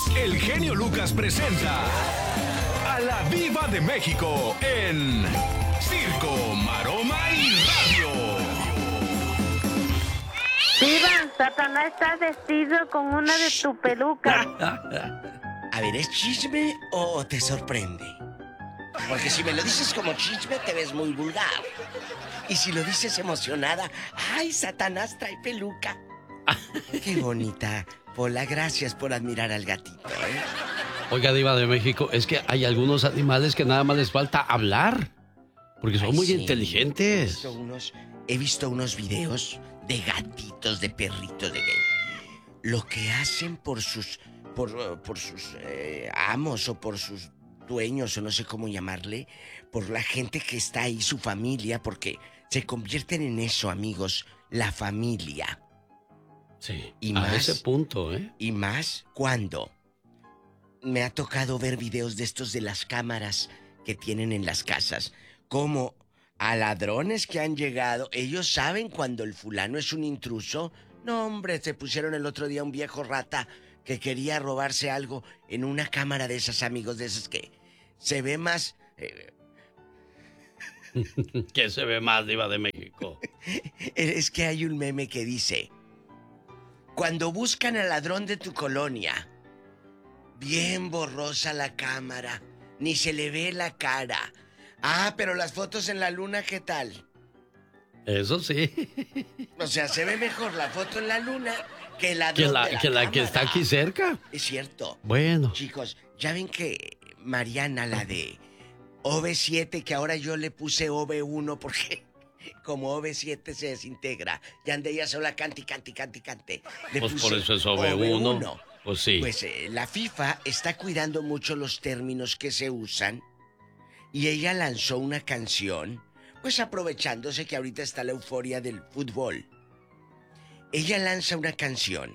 el genio Lucas presenta a la Viva de México en Circo, Maroma y Radio. Viva, Satanás está vestido con una de tu peluca. A ver, ¿es chisme o te sorprende? Porque si me lo dices como chisme, te ves muy vulgar. Y si lo dices emocionada, ¡ay, Satanás trae peluca! ¡Qué bonita! Pola, gracias por admirar al gatito, ¿eh? Oiga, Diva de México, es que hay algunos animales que nada más les falta hablar. Porque son muy inteligentes. He visto unos videos de gatitos, de perritos, de lo que hacen por sus amos o por sus dueños, o no sé cómo llamarle, por la gente que está ahí, su familia, porque se convierten en eso, amigos, la familia. Sí, y a más, ese punto, ¿eh? Y más cuando me ha tocado ver videos de estos de las cámaras que tienen en las casas, como a ladrones que han llegado, ellos saben cuando el fulano es un intruso. No, hombre, se pusieron el otro día un viejo rata que quería robarse algo en una cámara de esas, amigos, de esas que se ve más... ¿Qué se ve más, Diva de México? Es que hay un meme que dice: cuando buscan al ladrón de tu colonia, bien borrosa la cámara, ni se le ve la cara. Ah, pero las fotos en la luna, ¿qué tal? Eso sí. O sea, se ve mejor la foto en la luna que la que está aquí cerca. Es cierto. Bueno. Chicos, ya ven que Mariana, la de OV7, que ahora yo le puse OV1 porque como OV7 se desintegra, ya anda ella sola, cante. Le pues puse por eso es OV1. Pues sí. Pues la FIFA está cuidando mucho los términos que se usan y ella lanzó una canción, pues aprovechándose que ahorita está la euforia del fútbol. Ella lanza una canción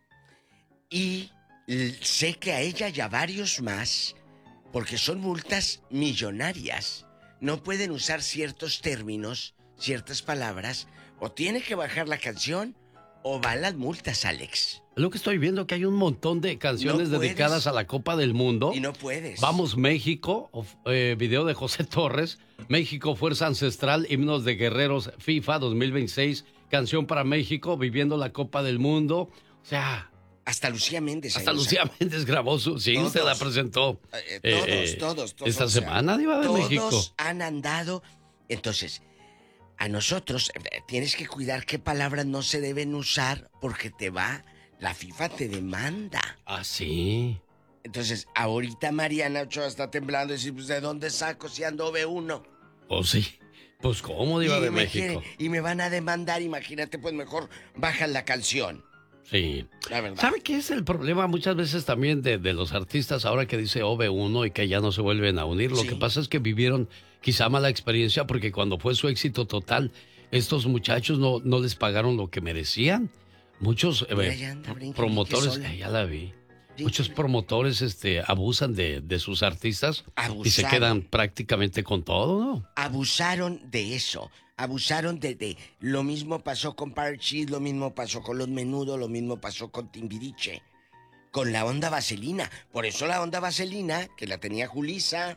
y sé que a ella y a varios más, porque son multas millonarias, no pueden usar ciertos términos, ciertas palabras, o tiene que bajar la canción o van las multas, Alex. Lo que estoy viendo que hay un montón de canciones dedicadas a la Copa del Mundo. Y no puedes. Vamos México, video de José Torres, México Fuerza Ancestral, himnos de guerreros FIFA 2026, canción para México, viviendo la Copa del Mundo. O sea... Hasta Lucía Méndez. Hasta Lucía Méndez grabó su... Sí, todos, usted la presentó. Todos. Esta semana, Diva de México. Todos han andado. Entonces, a nosotros tienes que cuidar qué palabras no se deben usar porque la FIFA te demanda. Ah, sí. Entonces, ahorita Mariana Ochoa está temblando y dice, pues, ¿de dónde saco si ando B1? Pues sí. Pues, ¿cómo, Diva de México? Y me van a demandar, imagínate, pues mejor bajan la canción. Sí. La verdad. ¿Sabe qué es el problema muchas veces también de los artistas ahora que dice OV1 y que ya no se vuelven a unir? Lo que pasa es que vivieron quizá mala experiencia porque cuando fue su éxito total, estos muchachos no les pagaron lo que merecían. Muchos promotores, ya la vi. Muchos promotores abusan de sus artistas y se quedan prácticamente con todo, ¿no? Abusaron de eso. Abusaron de lo mismo pasó con Parchís, lo mismo pasó con Los Menudo, lo mismo pasó con Timbiriche, con la onda Vaselina. Por eso la onda Vaselina, que la tenía Julissa,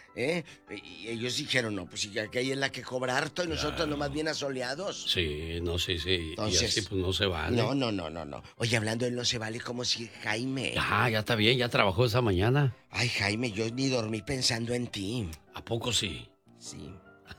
y ellos dijeron, no, pues si aquella es la que cobra harto y nosotros nomás bien asoleados. Sí, no, sí. Entonces, y así pues no se vale. No. Oye, hablando de no se vale, como si Jaime... Ya está bien, ya trabajó esa mañana. Ay, Jaime, yo ni dormí pensando en ti. ¿A poco sí? Sí.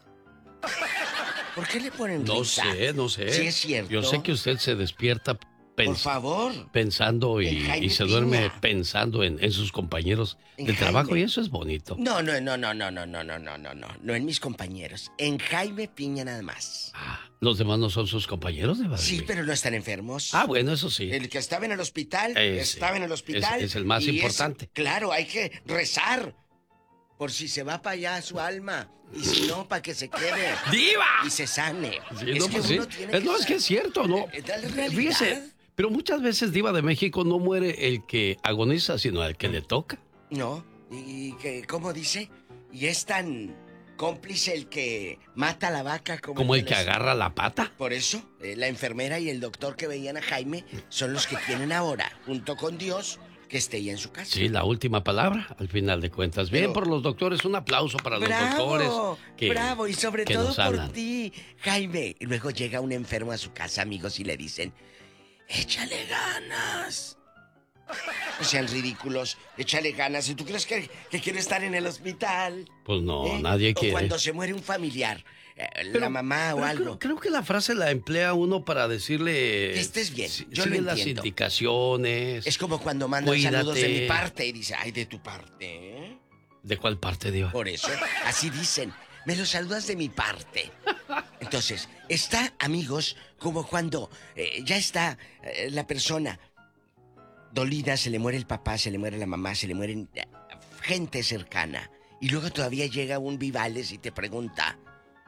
¿Por qué le ponen risa? No sé. Sí, es cierto. Yo sé que usted se despierta por favor, pensando y se duerme pensando en sus compañeros de trabajo y eso es bonito. No, no en mis compañeros, en Jaime Piña nada más. ¿Los demás no son sus compañeros de Sí, pero no están enfermos. Bueno, eso sí. El que estaba en el hospital, estaba en el hospital. Es el más importante. Claro, hay que rezar por si se va para allá su alma y si no, para que se quede. ¡Diva! Y se sane. Sí, es que es cierto, ¿no? Fíjese. Pero muchas veces, Diva de México, no muere el que agoniza, sino el que le toca. No, y que, ¿cómo dice? Y es tan cómplice el que mata a la vaca como el que agarra la pata. Por eso, la enfermera y el doctor que veían a Jaime son los que tienen ahora, junto con Dios, que esté ya en su casa. Sí, la última palabra, al final de cuentas. Bien por los doctores, un aplauso para los doctores. Bravo, y sobre todo por sanan. ti, Jaime. Y luego llega un enfermo a su casa, amigos, y le dicen, échale ganas. No sean ridículos, échale ganas. ¿Y tú crees que quiere estar en el hospital? Pues no, nadie quiere. O cuando se muere un familiar, la mamá o algo. Creo que la frase la emplea uno para decirle... Que estés bien, yo sigue lo las entiendo. Indicaciones. Es como cuando mandan Cuídate. saludos de mi parte y dice, ay, de tu parte, ¿eh? ¿De cuál parte, Diva? Por eso, así dicen, me lo saludas de mi parte. Entonces, está, amigos, como cuando ya está la persona dolida, se le muere el papá, se le muere la mamá, se le mueren gente cercana. Y luego todavía llega un Vivales y te pregunta,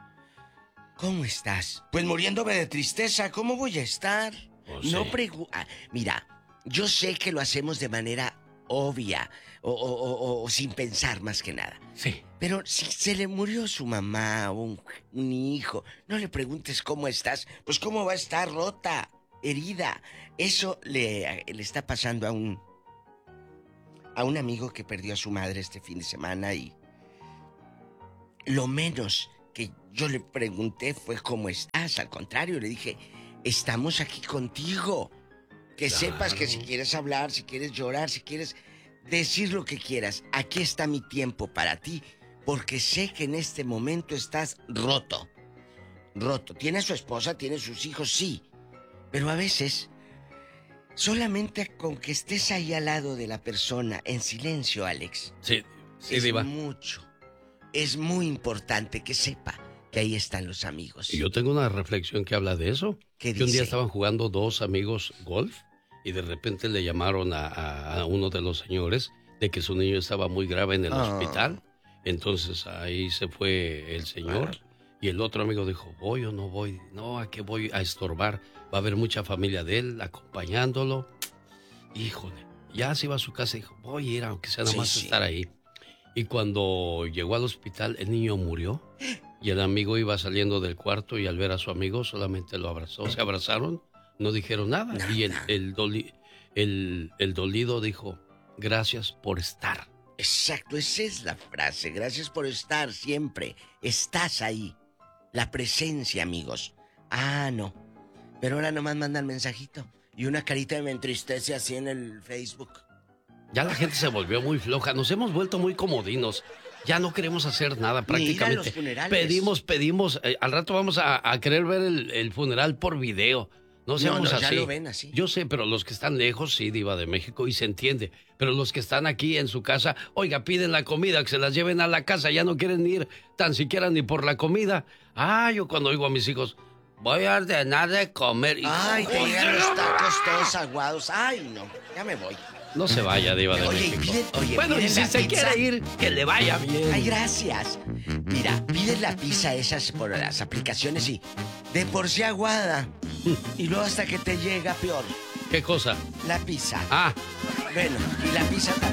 ¿cómo estás? Pues muriéndome de tristeza, ¿cómo voy a estar? Oh, No sí. Mira, yo sé que lo hacemos de manera obvia o sin pensar más que nada. Sí. Pero si se le murió su mamá o un hijo, no le preguntes cómo estás. Pues cómo va a estar rota, herida. Eso le está pasando a un amigo que perdió a su madre este fin de semana y lo menos que yo le pregunté fue cómo estás. Al contrario, le dije, estamos aquí contigo. Que sepas que si quieres hablar, si quieres llorar, si quieres decir lo que quieras, aquí está mi tiempo para ti, porque sé que en este momento estás roto. Roto. Tiene a su esposa, tiene sus hijos, sí. Pero a veces, solamente con que estés ahí al lado de la persona, en silencio, Alex. Sí, es Diva. mucho. Es muy importante que sepa que ahí están los amigos. Y yo tengo una reflexión que habla de eso. ¿Qué Que un día dice? estaban jugando dos amigos golf y de repente le llamaron a uno de los señores de que su niño estaba muy grave en el hospital. Entonces ahí se fue el señor y el otro amigo dijo, voy o no voy, no, ¿a qué voy a estorbar? Va a haber mucha familia de él acompañándolo. Híjole, ya se iba a su casa y dijo, voy a ir aunque sea nada más estar ahí. Y cuando llegó al hospital el niño murió y el amigo iba saliendo del cuarto y al ver a su amigo solamente lo abrazó. Se abrazaron, no dijeron nada. Y el dolido dijo, gracias por estar. Exacto, esa es la frase. Gracias por estar siempre. Estás ahí. La presencia, amigos. Ah, no. Pero ahora nomás mandan mensajito. Y una carita de me entristece así en el Facebook. Ya la gente se volvió muy floja. Nos hemos vuelto muy comodinos. Ya no queremos hacer nada prácticamente. Ni ir a los funerales. Pedimos. Al rato vamos a querer ver el funeral por video. No seamos así. Ya lo ven así. Yo sé, pero los que están lejos, sí, Diva de México, y se entiende. Pero los que están aquí en su casa, oiga, piden la comida, que se las lleven a la casa, ya no quieren ir tan siquiera ni por la comida. Ah, yo cuando oigo a mis hijos, voy a ordenar de comer. Ay, te llegan los tacos todos aguados. Ay, no, ya me voy. No se vaya, Diva de México. Bueno, y si se quiere ir, que le vaya bien. Ay, gracias. Mira, pides la pizza esas por las aplicaciones y de por sí aguada. Y luego hasta que te llega peor. ¿Qué cosa? La pizza. Ah. Bueno, y la pizza también.